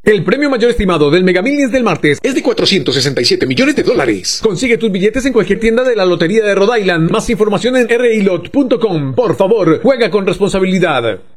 El premio mayor estimado del Mega Millions del martes es de $467 millones. Consigue tus billetes en cualquier tienda de la Lotería de Rhode Island. Más información en rilot.com. Por favor, juega con responsabilidad.